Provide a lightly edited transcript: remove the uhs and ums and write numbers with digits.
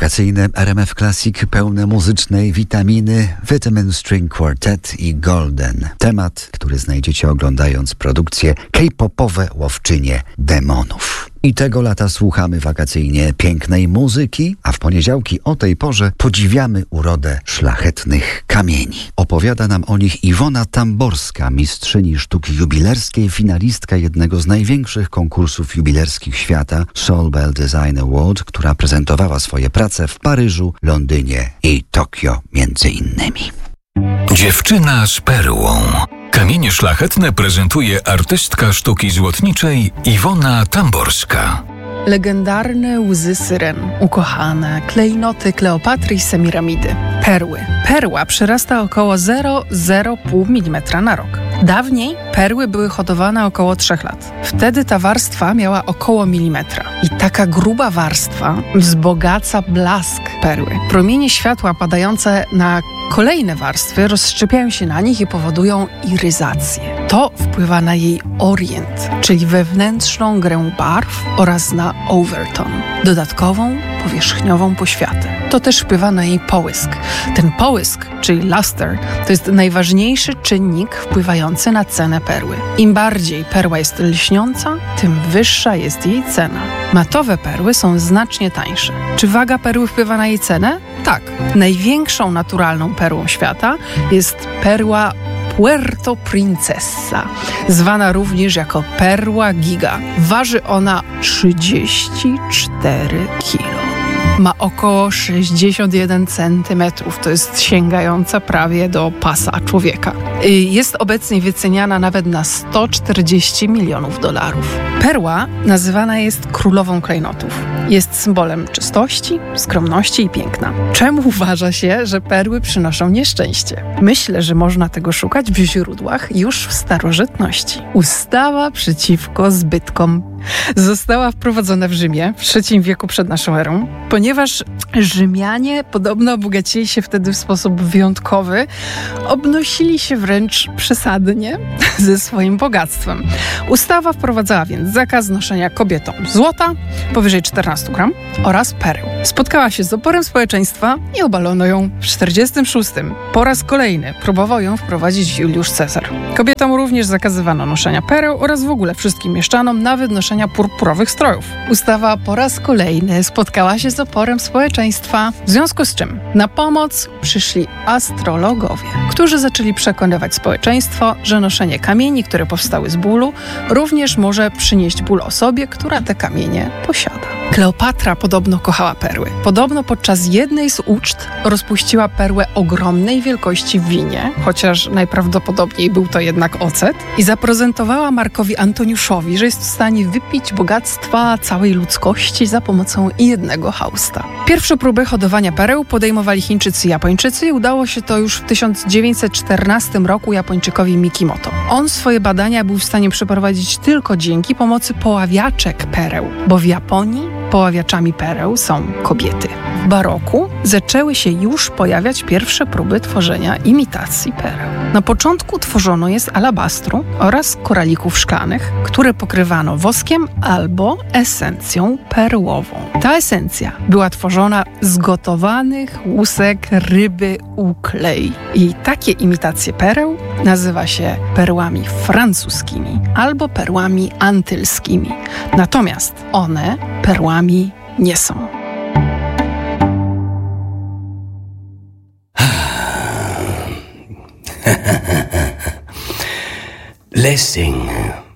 Wakacyjne RMF Classic pełne muzycznej witaminy, Vitamin String Quartet i Golden. Temat, który znajdziecie oglądając produkcje K-popowe Łowczynie Demonów. I tego lata słuchamy wakacyjnie pięknej muzyki, a w poniedziałki o tej porze podziwiamy urodę szlachetnych kamieni. Opowiada nam o nich Iwona Tamborska, mistrzyni sztuki jubilerskiej, finalistka jednego z największych konkursów jubilerskich świata, Soul Bell Design Award, która prezentowała swoje prace w Paryżu, Londynie i Tokio między innymi. Dziewczyna z perłą. Kamienie szlachetne prezentuje artystka sztuki złotniczej Iwona Tamborska. Legendarne łzy syren, ukochane, klejnoty Kleopatry i Semiramidy, perły. Perła przyrasta około 0,05 mm na rok. Dawniej perły były hodowane około 3 lat. Wtedy ta warstwa miała około milimetra. I taka gruba warstwa wzbogaca blask perły. Promienie światła padające na kolejne warstwy rozszczepiają się na nich i powodują iryzację. To wpływa na jej orient, czyli wewnętrzną grę barw oraz na overtone, dodatkową, powierzchniową poświatę. To też wpływa na jej połysk. Ten połysk, czyli luster, to jest najważniejszy czynnik wpływający na cenę perły. Im bardziej perła jest lśniąca, tym wyższa jest jej cena. Matowe perły są znacznie tańsze. Czy waga perły wpływa na jej cenę? Tak. Największą naturalną perłą świata jest perła Puerto Princesa, zwana również jako perła giga. Waży ona 34 kg. Ma około 61 cm, to jest sięgająca prawie do pasa człowieka. Jest obecnie wyceniana nawet na $140 milionów. Perła nazywana jest królową klejnotów. Jest symbolem czystości, skromności i piękna. Czemu uważa się, że perły przynoszą nieszczęście? Myślę, że można tego szukać w źródłach już w starożytności. Ustawa przeciwko zbytkom została wprowadzona w Rzymie w III wieku przed naszą erą, ponieważ Rzymianie podobno bogacili się wtedy w sposób wyjątkowy, obnosili się wręcz przesadnie ze swoim bogactwem. Ustawa wprowadzała więc zakaz noszenia kobietom złota powyżej 14 gram oraz pereł. Spotkała się z oporem społeczeństwa i obalono ją w 46. Po raz kolejny próbował ją wprowadzić Juliusz Cezar. Kobietom również zakazywano noszenia pereł oraz w ogóle wszystkim mieszczanom nawet noszenia purpurowych strojów. Ustawa po raz kolejny spotkała się z oporem społeczeństwa, w związku z czym na pomoc przyszli astrologowie, którzy zaczęli przekonywać społeczeństwo, że noszenie kamieni, które powstały z bólu, również może przynieść ból osobie, która te kamienie posiada. Kleopatra podobno kochała perły. Podobno podczas jednej z uczt rozpuściła perłę ogromnej wielkości w winie, chociaż najprawdopodobniej był to jednak ocet, i zaprezentowała Markowi Antoniuszowi, że jest w stanie wypić bogactwa całej ludzkości za pomocą jednego hausta. Pierwsze próby hodowania pereł podejmowali Chińczycy i Japończycy i udało się to już w 1914 roku Japończykowi Mikimoto. On swoje badania był w stanie przeprowadzić tylko dzięki pomocy poławiaczek pereł, bo w Japonii poławiaczami pereł są kobiety. W baroku zaczęły się już pojawiać pierwsze próby tworzenia imitacji pereł. Na początku tworzono je z alabastru oraz koralików szklanych, które pokrywano woskiem albo esencją perłową. Ta esencja była tworzona z gotowanych łusek ryby uklei. I takie imitacje pereł nazywa się perłami francuskimi albo perłami antylskimi. Natomiast one perłami nie są. Let's sing.